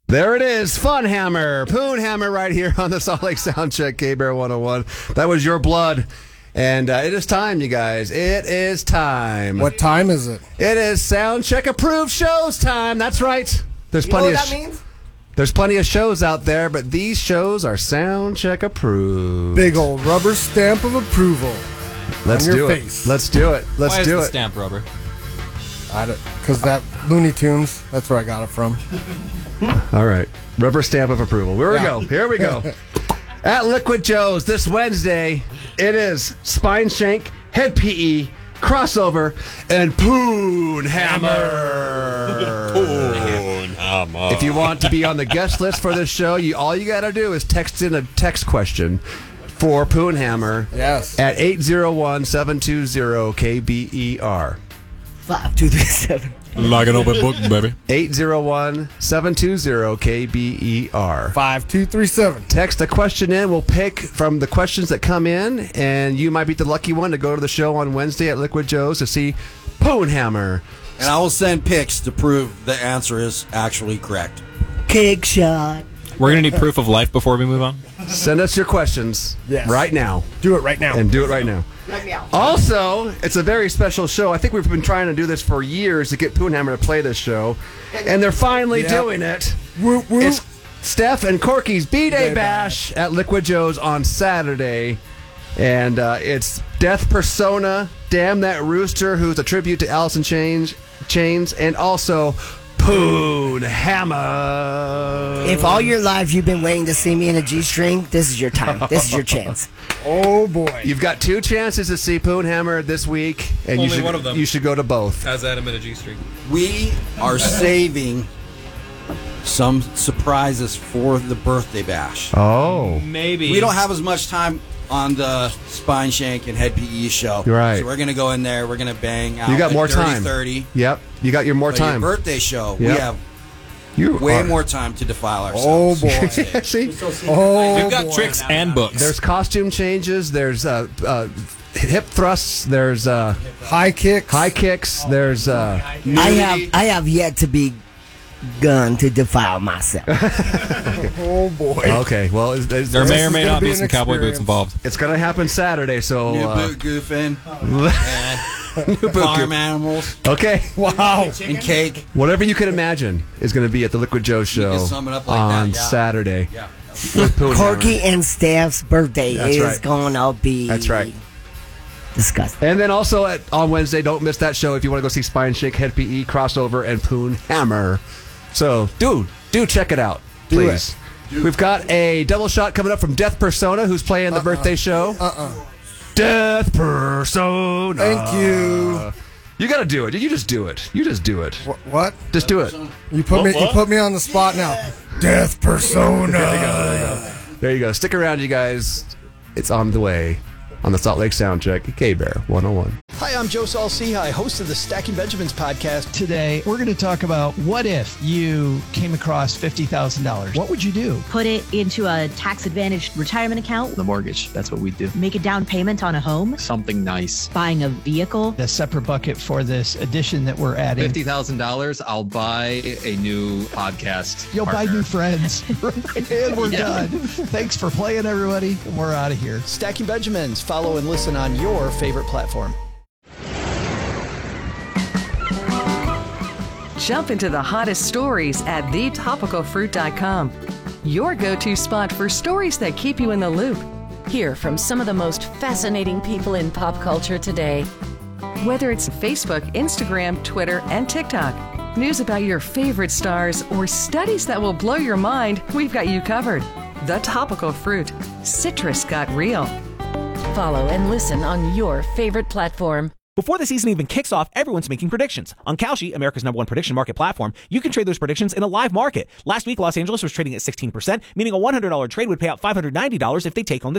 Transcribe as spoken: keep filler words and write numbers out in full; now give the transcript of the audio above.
There it is, Fun Hammer, Poon Hammer right here on the Salt Lake Soundcheck, K-Bear one oh one. That was your blood. And uh, it is time, you guys. It is time. What time is it? It is Soundcheck approved shows time. That's right. There's You plenty know what of that sh- means? There's plenty of shows out there, but these shows are Soundcheck approved. Big old rubber stamp of approval. Let's on do your it. face. Let's do it. Let's Why do is it. the stamp rubber? I don't, because that Looney Tunes, that's where I got it from. All right. Rubber stamp of approval. Here we Yeah. go. Here we go. At Liquid Joe's this Wednesday, it is Spine Shank, Head P E, Crossover, and Poon Hammer. Poon Hammer. If you want to be on the guest list for this show, you all you got to do is text in a text question for Poon Hammer Yes. at eight zero one, seven two zero, K B E R. Five, two, three, seven. Like an open book, baby. eight zero one, seven two zero, K B E R. five two three seven. Text a question in. We'll pick from the questions that come in, and you might be the lucky one to go to the show on Wednesday at Liquid Joe's to see Poon Hammer. And I will send pics to prove the answer is actually correct. Kick shot. We're going to need proof of life before we move on. Send us your questions Yes. right now, Do it right now. and do it right now. Also, it's a very special show. I think we've been trying to do this for years to get Poon Hammer to play this show, and they're finally Yep. doing it. Woo, woo. It's Steph and Corky's B-Day B-Day Bash at Liquid Joe's on Saturday. And uh, it's Death Persona, Damn That Rooster, who's a tribute to Alice in Chains, Chains, and also Poon Hammer. If all your life you've been waiting to see me in a G-string, this is your time. This is your chance. Oh, boy. You've got two chances to see Poon Hammer this week, and you Only should, one of them. you should go to both. As Adam in a G-string. We are saving some surprises for the birthday bash. Oh. Maybe. We don't have as much time on the Spine Shank and Head P E show. Right. So we're going to go in there. We're going to bang out You got like more thirty, time. thirty. Yep, you got your more But time. Your birthday show, we Yep. have You way are- more time to defile Oh, ourselves. boy. See? Oh, We've got boy. tricks and books. There's costume changes. There's uh, uh, hip thrusts. There's uh, High kicks. high kicks. There's uh, I have I have yet to be gun to defile myself. Oh, boy. okay. Well, it's, it's, there may This or is may gonna not be be an some cowboy experience. boots involved. it's gonna happen Saturday. So New uh, boot goofing, new boot farm goof. animals, Okay. Wow. and cake. Whatever you can imagine is going to be at the Liquid Joe show can sum it up like on that, yeah. Saturday. Yeah. with Poon Corky Hammer. and Steph's birthday That's is right. gonna be That's right. disgusting. And then also at, on Wednesday, don't miss that show if you want to go see Spine Shake, Head P E, Crossover, and Poon Hammer. So, do, do check it out, Do please. We've got a double shot coming up from Death Persona, who's playing the Uh-uh. birthday show. Uh-uh. Death Persona. Thank you. You got to do it. You just do it. You just do it. Wh- What? Just do it. You put me. You put me on the spot now. Death Persona. There you go. Stick around, you guys. It's on the way on the Salt Lake Soundcheck, K-Bear one oh one. Hi, I'm Joe Saul-Sehy, host of the Stacking Benjamins podcast. Today, we're going to talk about what if you came across fifty thousand dollars. What would you do? Put it into a tax-advantaged retirement account, The mortgage, that's what we do. make a down payment on a home, Something nice. buying a vehicle. A separate bucket for this edition that we're adding. fifty thousand dollars, I'll buy a new podcast. You'll buy partner. new friends. And we're done. Thanks for playing, everybody. And we're out of here. Stacking Benjamins. Follow and listen on your favorite platform. Jump into the hottest stories at the topical fruit dot com. Your go-to spot for stories that keep you in the loop. Hear from some of the most fascinating people in pop culture today. Whether it's Facebook, Instagram, Twitter, and TikTok, news about your favorite stars, or studies that will blow your mind, we've got you covered. The Topical Fruit. Citrus got real. Follow and listen on your favorite platform. Before the season even kicks off, everyone's making predictions. On Kalshi, America's number one prediction market platform, you can trade those predictions in a live market. Last week, Los Angeles was trading at sixteen percent, meaning a one hundred dollars trade would pay out five hundred ninety dollars if they take on the